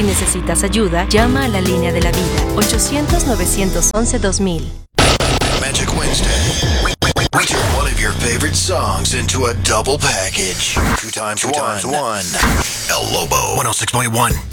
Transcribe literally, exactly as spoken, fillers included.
Si necesitas ayuda, llama a la línea de la vida, ochocientos, novecientos once, dos mil. Magic Wednesday. We, we, we turn one of your favorite songs into a double package. Two times, two times one. El Lobo, one oh six point one.